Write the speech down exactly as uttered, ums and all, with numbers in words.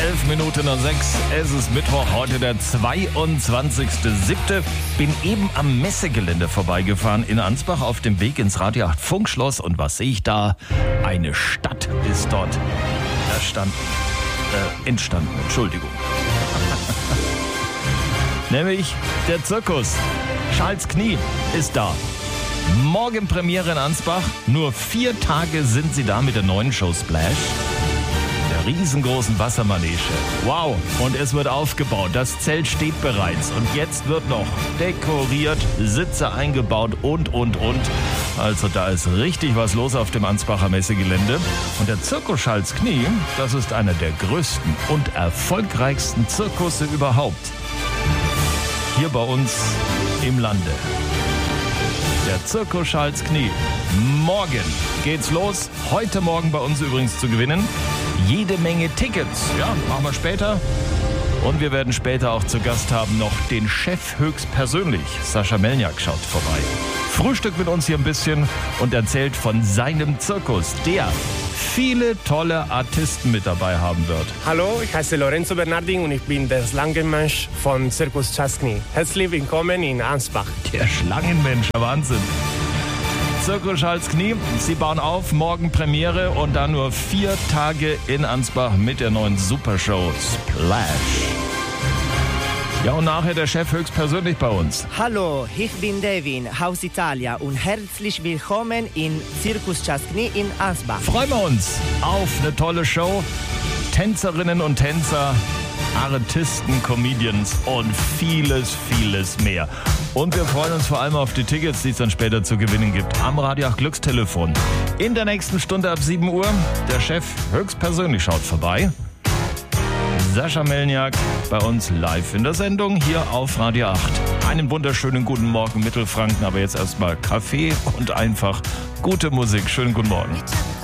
elf Minuten nach sechs. Es ist Mittwoch, heute der zweiundzwanzigster siebte Bin eben am Messegelände vorbeigefahren in Ansbach auf dem Weg ins Radio acht Funkschloss. Und was sehe ich da? Eine Stadt ist dort erstanden. Äh, entstanden, Entschuldigung. Nämlich der Zirkus. Charles Knie ist da. Morgen Premiere in Ansbach. Nur vier Tage sind sie da mit der neuen Show Splash. Der riesengroßen Wassermanege. Wow, und es wird aufgebaut. Das Zelt steht bereits. Und jetzt wird noch dekoriert, Sitze eingebaut und, und, und. Also da ist richtig was los auf dem Ansbacher Messegelände. Und der Zirkus Charles Knie, das ist einer der größten und erfolgreichsten Zirkusse überhaupt. Hier bei uns im Lande. Der Zirkus Charles Knie. Morgen geht's los. Heute Morgen bei uns übrigens zu gewinnen. Jede Menge Tickets. Ja, machen wir später. Und wir werden später auch zu Gast haben noch den Chef höchstpersönlich. Sascha Melniak schaut vorbei. Frühstück mit uns hier ein bisschen und erzählt von seinem Zirkus, der viele tolle Artisten mit dabei haben wird. Hallo, ich heiße Lorenzo Bernardin und ich bin der Schlangenmensch von Zirkus Charles Knie. Herzlich willkommen in Ansbach. Der Schlangenmensch, Wahnsinn. Zirkus Charles Knie, sie bauen auf, morgen Premiere und dann nur vier Tage in Ansbach mit der neuen Supershow Splash. Ja, und nachher der Chef höchstpersönlich bei uns. Hallo, ich bin Devin, Haus Italia und herzlich willkommen in Zirkus Charles Knie in Ansbach. Freuen wir uns auf eine tolle Show. Tänzerinnen und Tänzer, Artisten, Comedians und vieles, vieles mehr. Und wir freuen uns vor allem auf die Tickets, die es dann später zu gewinnen gibt. Am Radio acht Glückstelefon. In der nächsten Stunde ab sieben Uhr. Der Chef höchstpersönlich schaut vorbei. Sascha Melniak bei uns live in der Sendung hier auf Radio acht. Einen wunderschönen guten Morgen Mittelfranken, aber jetzt erstmal Kaffee und einfach gute Musik. Schönen guten Morgen.